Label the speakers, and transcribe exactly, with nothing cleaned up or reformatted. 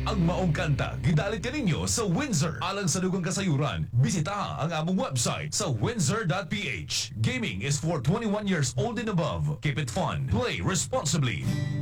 Speaker 1: Ang maong kanta, gidalit kaninyo sa Windsor. Alang sa dugang kasayuran, bisita ang among website sa windsor dot p h. Gaming is for twenty-one years old and above. Keep it fun. Play responsibly.